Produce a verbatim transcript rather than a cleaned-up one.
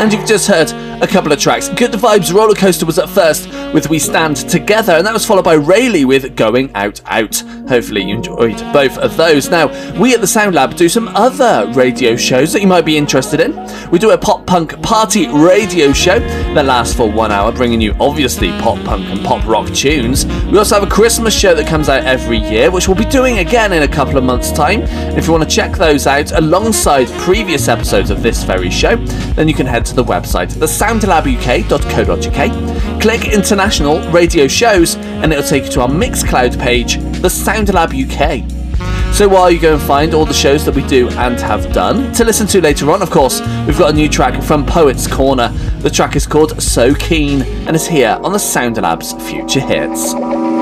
And you've just heard a couple of tracks. Good Vibes Roller Coaster was at first with We Stand Together, and that was followed by Rayleigh with Going Out Out. Hopefully you enjoyed both of those. Now, we at the Sound Lab do some other radio shows that you might be interested in. We do a pop punk party radio show that lasts for one hour, bringing you obviously pop punk and pop rock tunes. We also have a Christmas show that comes out every year, which we'll be doing again in a couple of months' time. And if you want to check those out alongside previous episodes of this very show, then you can head to the website, the sound lab u k dot co dot u k, click International Radio Shows, and it'll take you to our Mixcloud page, the Sound Lab U K. So while you go and find all the shows that we do and have done to listen to later on, of course, we've got a new track from Poets Corner. The track is called So Keen and is here on the Sound Lab's Future Hits.